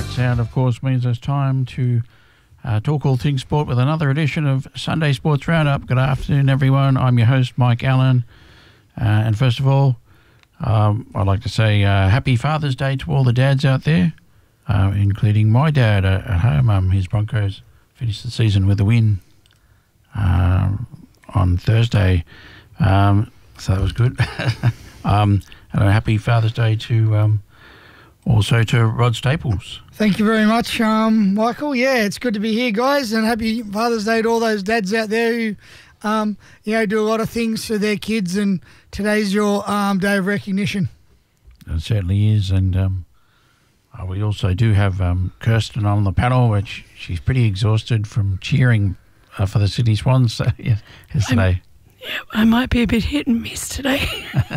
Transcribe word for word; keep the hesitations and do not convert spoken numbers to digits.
That sound, of course, means it's time to uh, talk all things sport with another edition of Sunday Sports Roundup. Good afternoon, everyone. I'm your host, Mike Allen. Uh, and first of all, um, I'd like to say uh, happy Father's Day to all the dads out there, uh, including my dad uh, at home. Um, his Broncos finished the season with a win uh, on Thursday, um, so that was good. um, and a happy Father's Day to um, also to Rod Staples. Thank you very much, um, Michael. Yeah, it's good to be here, guys, and happy Father's Day to all those dads out there who, um, you know, do a lot of things for their kids, and today's your um, day of recognition. It certainly is, and um, uh, we also do have um, Kirsten on the panel, which she's pretty exhausted from cheering uh, for the Sydney Swans uh, yesterday. I'm, yeah, I might be a bit hit and miss today.